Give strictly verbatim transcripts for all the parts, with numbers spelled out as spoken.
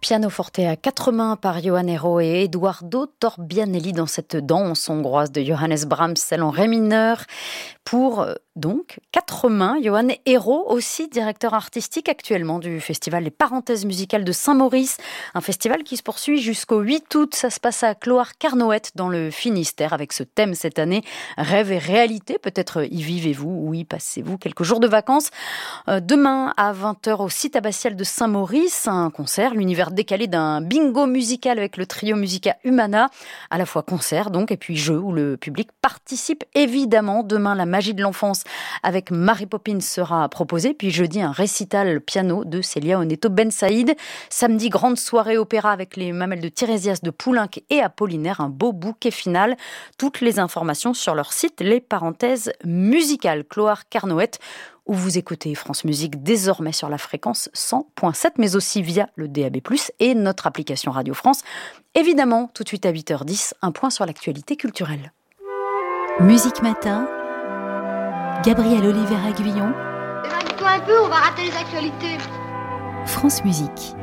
Pianoforte à quatre mains par Johan Héro et Eduardo Torbianelli dans cette danse hongroise de Johannes Brahms, celle en ré mineur. Pour donc quatre mains, Johan Héro, aussi directeur artistique actuellement du festival Les Parenthèses musicales de Saint-Maurice, un festival qui se poursuit jusqu'au huit août. Ça se passe à Cloire-Carnoët dans le Finistère avec ce thème cette année, rêve et réalité. Peut-être y vivez-vous ou y passez-vous quelques jours de vacances. Euh, demain à vingt heures au site abbatial de Saint-Maurice, un concert, l'univers décalé d'un bingo musical avec le trio Musica Humana, à la fois concert donc et puis jeu où le public participe évidemment. Demain, la magie de l'enfance avec Mary Poppins sera proposée, puis jeudi un récital piano de Célia Oneto Ben Saïd. Samedi, grande soirée opéra avec les Mamelles de Tirésias de Poulenc et Apollinaire, un beau bouquet final. Toutes les informations sur leur site Les Parenthèses musicales. Cloire-Carnoët, où vous écoutez France Musique désormais sur la fréquence cent virgule sept, mais aussi via le D A B plus, et notre application Radio France. Évidemment, tout de suite à huit heures dix, un point sur l'actualité culturelle. Musique Matin, Gabriel Oliveira-Guillon. Éloigne-toi un peu, on va rater les actualités. France Musique.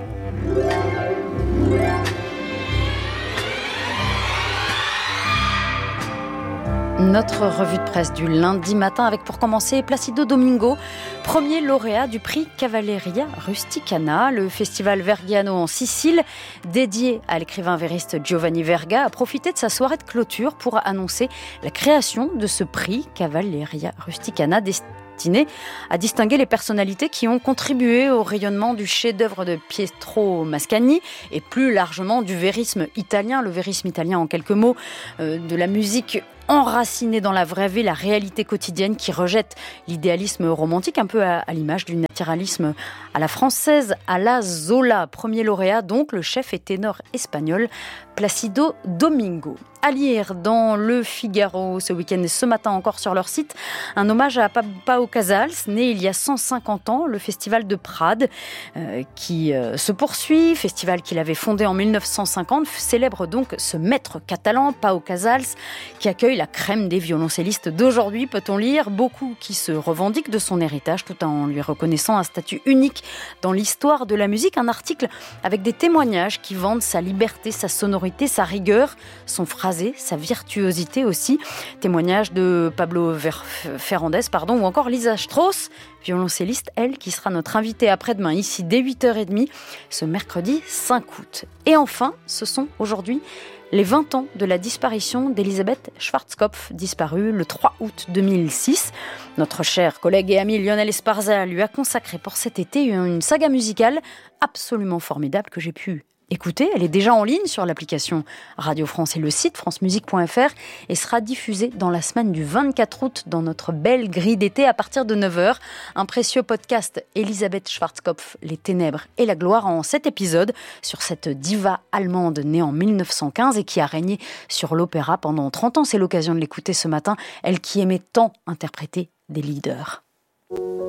Notre revue de presse du lundi matin avec pour commencer Placido Domingo, premier lauréat du prix Cavalleria Rusticana. Le festival Vergiano en Sicile, dédié à l'écrivain vériste Giovanni Verga, a profité de sa soirée de clôture pour annoncer la création de ce prix Cavalleria Rusticana destiné à distinguer les personnalités qui ont contribué au rayonnement du chef-d'œuvre de Pietro Mascagni et plus largement du vérisme italien. Le vérisme italien, en quelques mots, euh, de la musique enracinée dans la vraie vie, la réalité quotidienne qui rejette l'idéalisme romantique, un peu à, à l'image du naturalisme à la française, à la Zola. Premier lauréat, donc, le chef et ténor espagnol Placido Domingo. À lire dans Le Figaro ce week-end et ce matin encore sur leur site, un hommage à Pau Casals, né il y a cent cinquante ans, le festival de Prades, euh, qui euh, se poursuit, festival qu'il avait fondé en mille neuf cent cinquante, célèbre donc ce maître catalan, Pau Casals, qui accueille la crème des violoncellistes d'aujourd'hui, peut-on lire, beaucoup qui se revendiquent de son héritage tout en lui reconnaissant un statut unique dans l'histoire de la musique. Un article avec des témoignages qui vantent sa liberté, sa sonorité, sa rigueur, son phrasé, sa virtuosité aussi. Témoignage de Pablo Ver- Ferrandez, pardon, ou encore Lisa Strauss, violoncelliste, elle, qui sera notre invitée après-demain, ici dès huit heures trente, ce mercredi cinq août. Et enfin, ce sont aujourd'hui les vingt ans de la disparition d'Elisabeth Schwarzkopf, disparue le trois août deux mille six. Notre cher collègue et ami Lionel Esparza lui a consacré pour cet été une saga musicale absolument formidable que j'ai pu écoutez, elle est déjà en ligne sur l'application Radio France et le site francemusique point f r et sera diffusée dans la semaine du vingt-quatre août dans notre belle grille d'été à partir de neuf heures. Un précieux podcast Elisabeth Schwarzkopf, Les Ténèbres et la Gloire en sept épisodes sur cette diva allemande née en mille neuf cent quinze et qui a régné sur l'opéra pendant trente ans. C'est l'occasion de l'écouter ce matin, elle qui aimait tant interpréter des leaders.